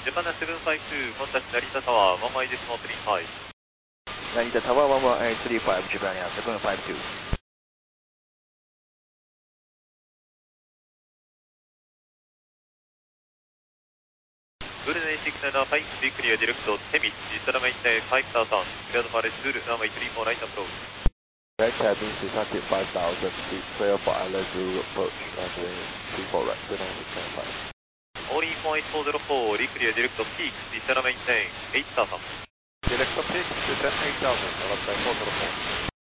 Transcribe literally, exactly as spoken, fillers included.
Japan seven five two, contact Narita Tower, one one decimal three five. Narita Tower, one one three five, Japan seven five two. Zulu nine six nine five, be clear direct to Temis, Isara maintain five thousand, cleared for Zulu runway three four right approach. Right cabin six hundred five thousand feet, clear for Island Zulu approach, runway three four right, Zulu nine six nine five. Only four eight four zero four, be clear direct to Peaks, Isara maintain eight thousand. Direct to Peaks, Isara eight thousand, followed by four zero four.